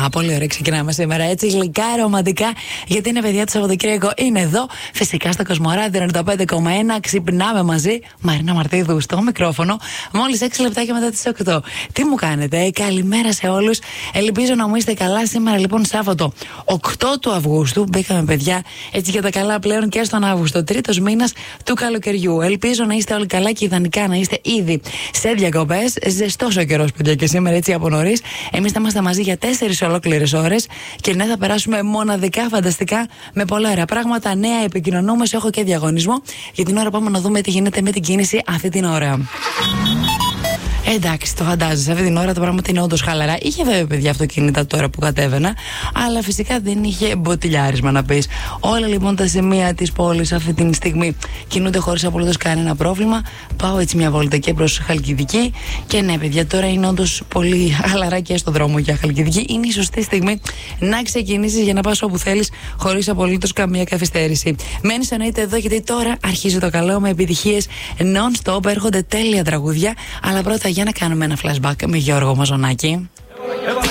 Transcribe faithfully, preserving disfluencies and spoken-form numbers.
Α, πολύ ωραία. Ξεκινάμε σήμερα έτσι γλυκά, ρομαντικά. Γιατί είναι παιδιά, το Σαββατοκύριακο είναι εδώ. Φυσικά στο Κοσμοράδιο ενενήντα πέντε κόμμα ένα. Ξυπνάμε μαζί. Μαρίνα Μαρτίδου στο μικρόφωνο. Μόλις έξι λεπτάκια μετά τις οκτώ. Τι μου κάνετε, ε? Καλημέρα σε όλους. Ελπίζω να μου είστε καλά. Σήμερα λοιπόν Σάββατο οκτώ του Αυγούστου. Μπήκαμε παιδιά έτσι για τα καλά πλέον και στον Αύγουστο. Τρίτος μήνας του καλοκαιριού. Ελπίζω να είστε όλοι καλά και ιδανικά να είστε ήδη σε διακοπές. Ζεστός ο καιρός παιδιά και σήμερα έτσι από νωρίς. Εμείς θα είμαστε μαζί για τέσσερις ολόκληρες ώρες και ναι, θα περάσουμε μοναδικά, φανταστικά, με πολλά ωραία πράγματα. Νέα επικοινωνούμε, σε έχω και διαγωνισμό. Για την ώρα πάμε να δούμε τι γίνεται με την κίνηση αυτή την ώρα. Εντάξει, το φαντάζεσαι. Αυτή την ώρα τα πράγματα είναι όντως χαλαρά. Είχε βέβαια παιδιά αυτοκίνητα τώρα που κατέβαινα, αλλά φυσικά δεν είχε μποτιλιάρισμα να πεις. Όλα λοιπόν τα σημεία της πόλης αυτή τη στιγμή κινούνται χωρίς απολύτως κανένα πρόβλημα. Πάω έτσι μια βόλτα και προς Χαλκιδική. Και ναι, παιδιά, τώρα είναι όντως πολύ χαλαρά και στο δρόμο για Χαλκιδική. Είναι η σωστή στιγμή να ξεκινήσεις για να πας όπου θέλεις, χωρίς απολύτως καμία καθυστέρηση. Μένεις εννοείται εδώ, γιατί τώρα αρχίζει το καλό με επιτυχίες non-stop. Έρχονται τέλεια τραγούδια, αλλά πρώτα για να κάνουμε ένα flashback με Γιώργο Μαζονάκη.